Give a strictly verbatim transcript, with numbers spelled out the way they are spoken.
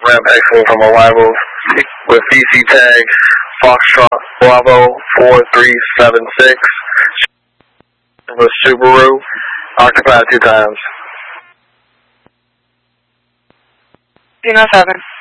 ramp exiting from arrivals with V C tag Foxtrot Bravo four three seven six with Subaru, occupied two times. Zeno seven.